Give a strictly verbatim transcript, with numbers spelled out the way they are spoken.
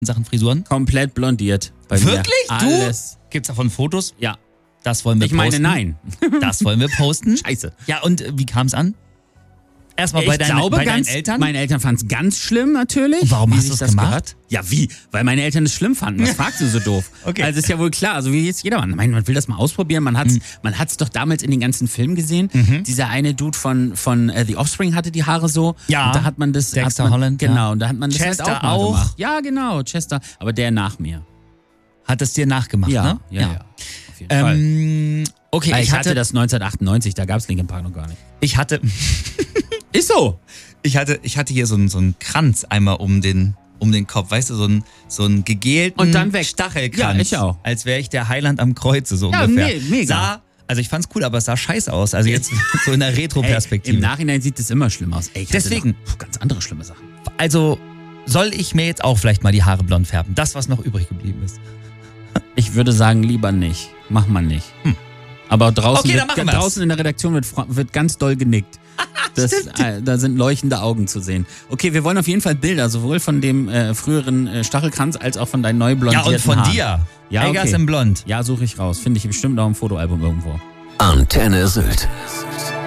Sachen Frisuren? Komplett blondiert. Bei Wirklich? Mir. Du? Alles. Gibt's davon Fotos? Ja. Das wollen wir Ich posten. meine, nein. Das wollen wir posten. Scheiße. Ja, und äh, wie kam's an? Erstmal bei, ich deinen, glaube, bei ganz, deinen Eltern? Meine Eltern fanden es ganz schlimm natürlich. Warum wie hast sich du's das gemacht? gehört. Ja, wie? Weil meine Eltern es schlimm fanden. Was fragst du so doof? Okay. Also ist ja wohl klar. Also wie jetzt jedermann. Ich meine, man will das mal ausprobieren. Man hat's, Mhm. man hat's doch damals in den ganzen Filmen gesehen. Mhm. Dieser eine Dude von, von äh, The Offspring hatte die Haare so. Ja. Und da hat man das... Dexter hat man, Holland, Genau. ja. Und da hat man das Chester halt auch, mal auch. gemacht. Ja, genau. Chester. Aber der nach mir. Hat es dir nachgemacht, Ja, ne? ja, ja. Auf jeden Fall. Ähm, okay, Weil ich, ich hatte, hatte das neunzehnhundertachtundneunzig. Da gab's Linkin Park noch gar nicht. ich hatte, Ist so. ich hatte, ich hatte hier so einen, so einen Kranz einmal um den, um den Kopf, weißt du, so einen, so einen gegelten Und dann weg. Stachelkranz. Ja, ich auch. Als wäre ich der Heiland am Kreuze, so Ja, ungefähr. me- mega. Sah, also ich fand's cool, aber es sah scheiße aus. Also jetzt so in der Ey, Retro-Perspektive. Im Nachhinein sieht es immer schlimm aus. Ey, ich hatte Deswegen. noch ganz andere schlimme Sachen. Also soll ich mir jetzt auch vielleicht mal die Haare blond färben? Das, was noch übrig geblieben ist. Ich würde sagen, lieber nicht. Mach mal nicht. Hm. Aber draußen, Okay, dann wird, machen wir's. draußen in der Redaktion wird, fra- wird ganz doll genickt. Das, äh, da sind leuchtende Augen zu sehen. Okay, wir wollen auf jeden Fall Bilder, sowohl von dem äh, früheren äh, Stachelkranz als auch von deinen neu Ja, blondierten und von Haaren. dir. Ja, Eggers okay. in Blond. Ja, suche ich raus. Finde ich bestimmt auch im Fotoalbum irgendwo. Antenne Sylt.